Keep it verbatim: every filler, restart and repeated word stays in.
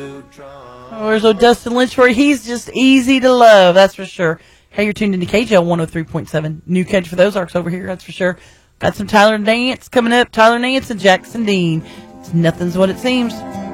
Oh, there's old Dustin Lynch for you. He's just easy to love, that's for sure. Hey, you're tuned into K J L one oh three point seven. New catch for those arcs over here, that's for sure. Got some Tyler Nance coming up. Tyler Nance and Jackson Dean. It's Nothing's What It Seems.